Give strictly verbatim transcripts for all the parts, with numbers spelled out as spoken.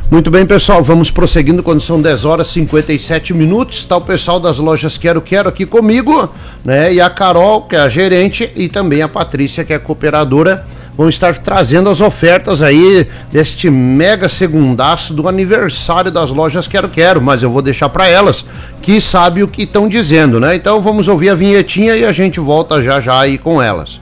Muito bem, pessoal, vamos prosseguindo quando são dez horas e cinquenta e sete minutos. Está o pessoal das lojas Quero Quero aqui comigo, né? E a Carol, que é a gerente, e também a Patrícia, que é a cooperadora, vão estar trazendo as ofertas aí deste mega segundaço do aniversário das lojas Quero Quero, mas eu vou deixar para elas, que sabem o que estão dizendo, né? Então vamos ouvir a vinhetinha e a gente volta já já aí com elas.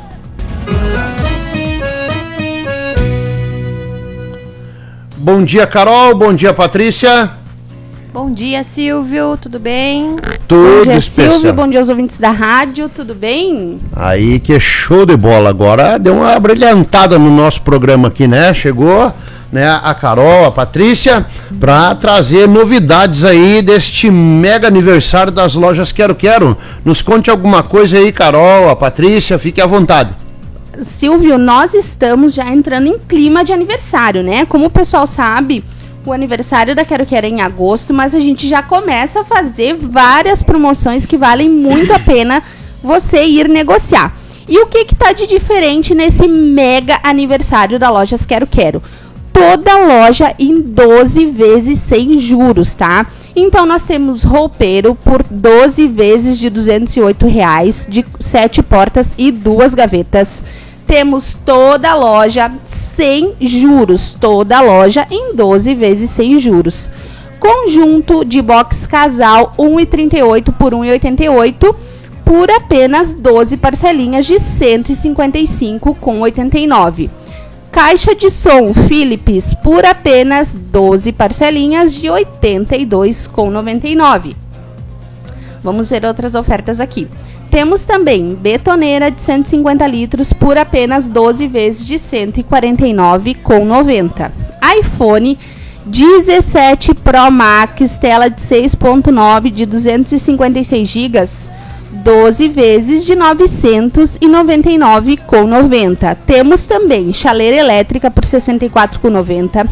Bom dia, Carol. Bom dia, Patrícia. Bom dia, Silvio. Tudo bem? Tudo Bom dia, especial. Silvio. Bom dia aos ouvintes da rádio. Tudo bem? Aí, que show de bola. Agora deu uma brilhantada no nosso programa aqui, né? Chegou, né, a Carol, a Patrícia, para trazer novidades aí deste mega aniversário das lojas Quero Quero. Nos conte alguma coisa aí, Carol, a Patrícia, fique à vontade. Silvio, nós estamos já entrando em clima de aniversário, né? Como o pessoal sabe, o aniversário da Quero Quero é em agosto, mas a gente já começa a fazer várias promoções que valem muito a pena você ir negociar. E o que que tá de diferente nesse mega aniversário da Lojas Quero Quero? Toda loja em doze vezes sem juros, tá? Então nós temos roupeiro por doze vezes de duzentos e oito reais, de sete portas e duas gavetas. Temos toda a loja sem juros, toda a loja em doze vezes sem juros. Conjunto de box casal um e trinta e oito por um e oitenta e oito por apenas doze parcelinhas de cento e cinquenta e cinco com oitenta e nove. Caixa de som Philips por apenas doze parcelinhas de oitenta e dois com noventa e nove. Vamos ver outras ofertas aqui. Temos também betoneira de cento e cinquenta litros por apenas doze vezes de cento e quarenta e nove com noventa. iPhone dezessete Pro Max, tela de seis ponto nove de duzentos e cinquenta e seis gigas, doze vezes de novecentos e noventa e nove com noventa. Temos também chaleira elétrica por sessenta e quatro com noventa.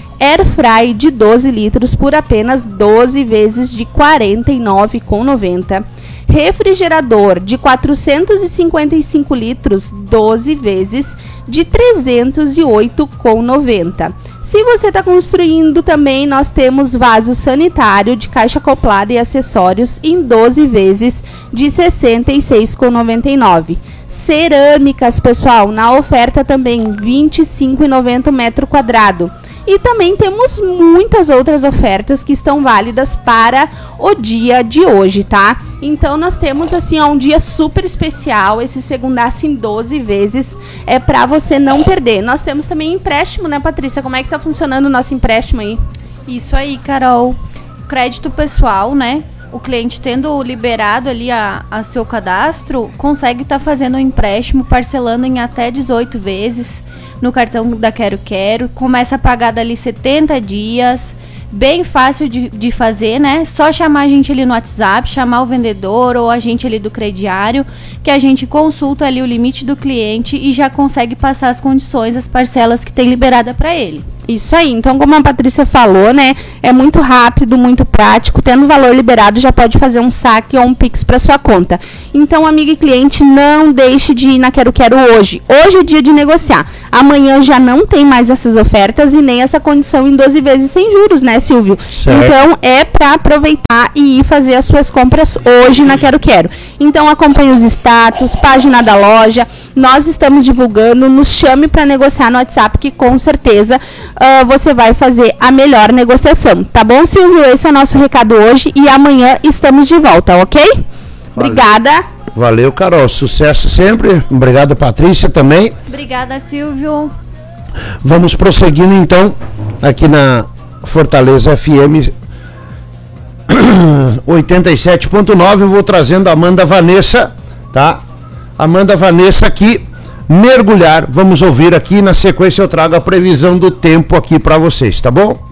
Airfry de doze litros por apenas doze vezes de quarenta e nove com noventa. Refrigerador de quatrocentos e cinquenta e cinco litros, doze vezes de trezentos e oito com noventa. Se você está construindo também, nós temos vaso sanitário de caixa acoplada e acessórios em doze vezes de sessenta e seis com noventa e nove. Cerâmicas, pessoal, na oferta também vinte e cinco reais e noventa centavos metro quadrado. E também temos muitas outras ofertas que estão válidas para o dia de hoje, tá? Então nós temos assim ó, um dia super especial, esse segundaço em doze vezes, é para você não perder. Nós temos também empréstimo, né, Patrícia? Como é que tá funcionando o nosso empréstimo aí? Isso aí, Carol. Crédito pessoal, né? O cliente tendo liberado ali a, a seu cadastro, consegue estar tá fazendo um empréstimo, parcelando em até dezoito vezes no cartão da Quero Quero. Começa a pagar dali setenta dias, bem fácil de, de fazer, né? Só chamar a gente ali no WhatsApp, chamar o vendedor ou a gente ali do crediário, que a gente consulta ali o limite do cliente e já consegue passar as condições, as parcelas que tem liberada para ele. Isso aí, então como a Patrícia falou, né, é muito rápido, muito prático, tendo valor liberado já pode fazer um saque ou um Pix para sua conta. Então, amigo e cliente, não deixe de ir na Quero Quero hoje. Hoje é dia de negociar. Amanhã já não tem mais essas ofertas e nem essa condição em doze vezes sem juros, né, Silvio? Certo. Então, é para aproveitar e ir fazer as suas compras hoje na Quero Quero. Então, acompanhe os status, página da loja, nós estamos divulgando, nos chame para negociar no WhatsApp, que com certeza uh, você vai fazer a melhor negociação. Tá bom, Silvio? Esse é o nosso recado hoje e amanhã estamos de volta, ok? Valeu. Obrigada. Valeu, Carol. Sucesso sempre. Obrigado, Patrícia, também. Obrigada, Silvio. Vamos prosseguindo, então, aqui na Fortaleza F M oitenta e sete ponto nove. Eu vou trazendo a Amanda Vanessa, tá? Amanda Vanessa aqui, mergulhar. Vamos ouvir aqui, na sequência eu trago a previsão do tempo aqui para vocês, tá bom?